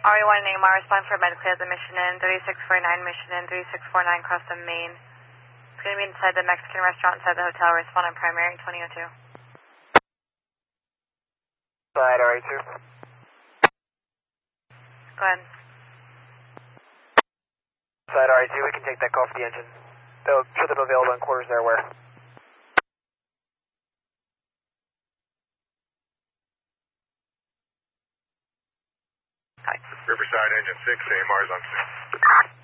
RE1 and AMR, respond for medically at the Mission Inn, 3649 Mission Inn, 3649 across the main. It's going to be inside the Mexican restaurant inside the hotel. Respond on primary 2002. Side RE2. Go ahead. Side RE2, we can take that call for the engine. They'll show them available in quarters there where. Riverside engine 6, AMR's on 6.